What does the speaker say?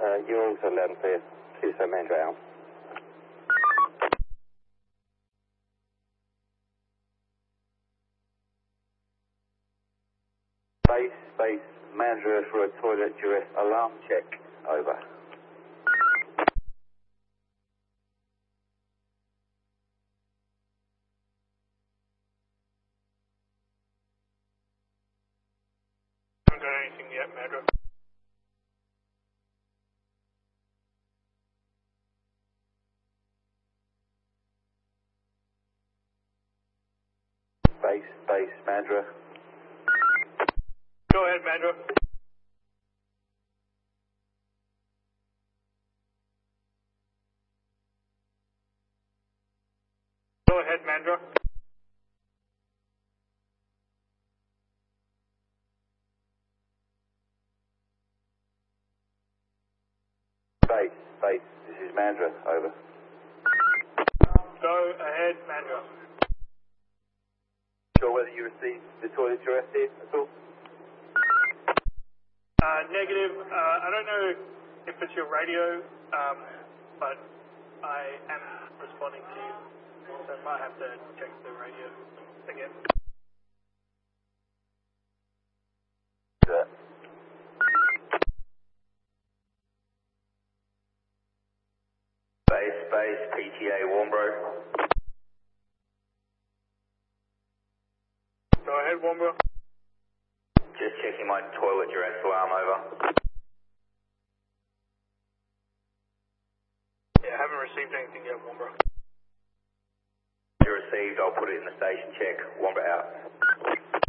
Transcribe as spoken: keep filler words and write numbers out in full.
Uh, you're also loud and clear. Q S O Mandra out. Base, base, Mandra for a toilet duress alarm check. Over. Haven't got anything yet, Mandra. Base, base, Mandra. Go ahead, Mandra. Go ahead, Mandra. Base, base, this is Mandra. Over. Go ahead, Mandra. Sure whether you received the toilet duress here at all? Uh, negative. Uh, I don't know if it's your radio, um, but I am responding to you, so I might have to check the radio again. Yeah. Base, base, P T A, Warnbro. Go ahead, Warnbro. Just checking my toilet duress alarm. Over. Yeah, I haven't received anything yet, Warnbro. You received, I'll put it in the station check. Warnbro out.